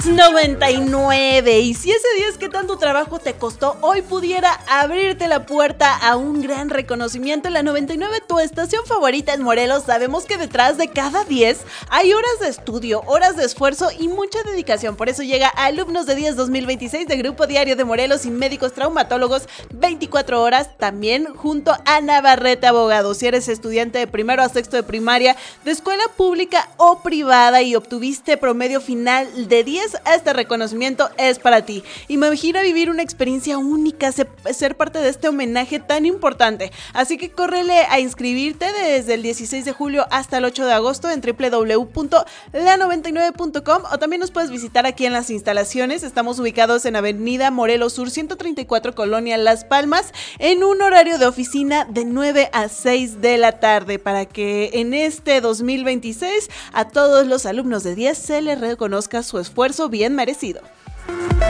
99. Y si ese 10 que tanto trabajo te costó hoy pudiera abrirte la puerta a un gran reconocimiento en la 99, tu estación favorita en Morelos, sabemos que detrás de cada 10 hay horas de estudio, horas de esfuerzo y mucha dedicación. Por eso llega Alumnos de 10 2026 de Grupo Diario de Morelos y médicos traumatólogos 24 horas, también junto a Navarrete Abogados. Si eres estudiante de primero a sexto de primaria, de escuela pública o privada y obtuviste promedio final de 10, este reconocimiento es para ti. Imagina vivir una experiencia única, ser parte de este homenaje tan importante. Así que córrele a inscribirte desde el 16 de julio hasta el 8 de agosto en www.la99.com o también nos puedes visitar aquí en las instalaciones. Estamos ubicados en Avenida Morelos Sur 134, Colonia Las Palmas, en un horario de oficina de 9 a 6 de la tarde, para que en este 2026 a todos los alumnos de 10 se les reconozca su esfuerzo bien merecido.